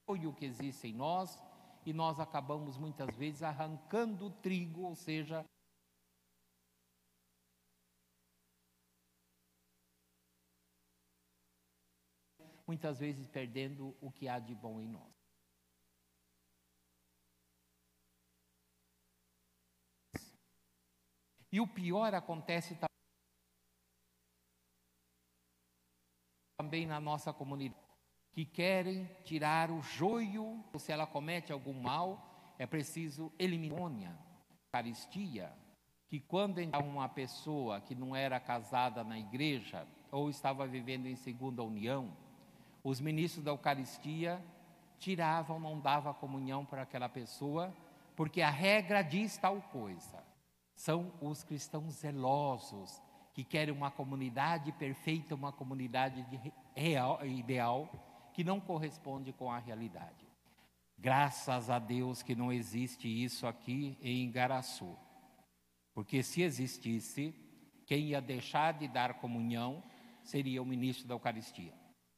o que existe em nós, e nós acabamos muitas vezes arrancando o trigo, ou seja, muitas vezes perdendo o que há de bom em nós. E o pior acontece também na nossa comunidade, que querem tirar o joio. Se ela comete algum mal, é preciso eliminar a Eucaristia, que quando uma pessoa que não era casada na igreja, ou estava vivendo em segunda união, os ministros da Eucaristia tiravam, não davam comunhão para aquela pessoa, porque a regra diz tal coisa. São os cristãos zelosos, que querem uma comunidade perfeita, uma comunidade ideal, que não corresponde com a realidade. Graças a Deus que não existe isso aqui em Igaraçu, porque se existisse, quem ia deixar de dar comunhão seria o ministro da Eucaristia.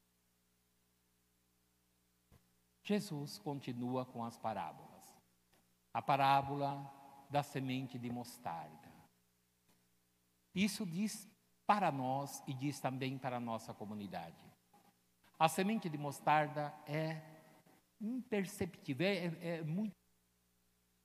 Jesus continua com as parábolas. A parábola da semente de mostarda. Isso diz para nós e diz também para a nossa comunidade. A semente de mostarda é imperceptível, é muito